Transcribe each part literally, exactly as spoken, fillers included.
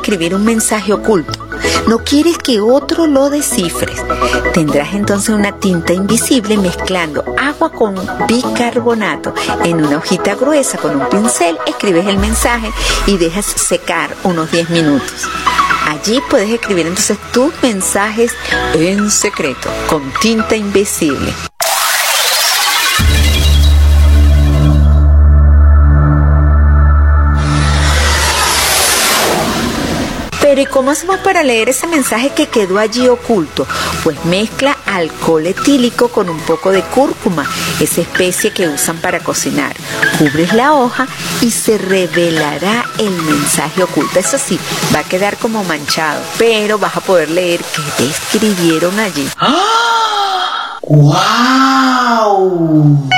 escribir un mensaje oculto. No quieres que otro lo descifre. Tendrás entonces una tinta invisible mezclando agua con bicarbonato. En una hojita gruesa con un pincel escribes el mensaje y dejas secar unos diez minutos. Allí puedes escribir entonces tus mensajes en secreto con tinta invisible. Pero ¿y cómo hacemos para leer ese mensaje que quedó allí oculto? Pues mezcla alcohol etílico con un poco de cúrcuma, esa especie que usan para cocinar. Cubres la hoja y se revelará el mensaje oculto. Eso sí, va a quedar como manchado, pero vas a poder leer qué te escribieron allí. ¡Ah! ¡Guau!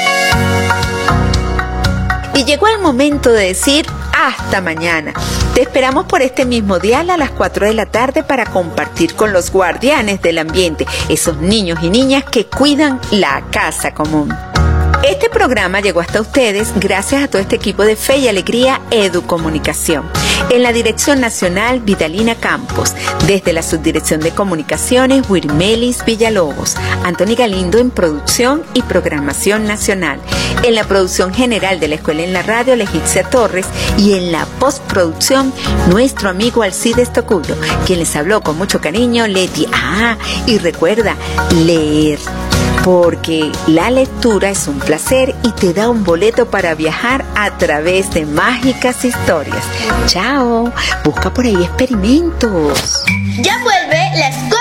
Y llegó el momento de decir hasta mañana. Te esperamos por este mismo dial a las cuatro de la tarde para compartir con los guardianes del ambiente, esos niños y niñas que cuidan la casa común. Este programa llegó hasta ustedes gracias a todo este equipo de Fe y Alegría Educomunicación. En la Dirección Nacional, Vidalina Campos. Desde la Subdirección de Comunicaciones, Wirmelis Villalobos. Antoni Galindo en Producción y Programación Nacional. En la producción general de la Escuela en la Radio, Legicia Torres. Y en la postproducción, nuestro amigo Alcides Tocuyo, quien les habló con mucho cariño, Leti. Ah, y recuerda, leer. Porque la lectura es un placer y te da un boleto para viajar a través de mágicas historias. ¡Chao! Busca por ahí experimentos. Ya vuelve la escuela.